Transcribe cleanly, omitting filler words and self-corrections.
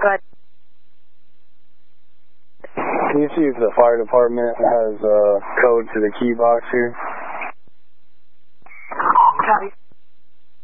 Good. Can you see if the fire department has a code to the key box here? Copy.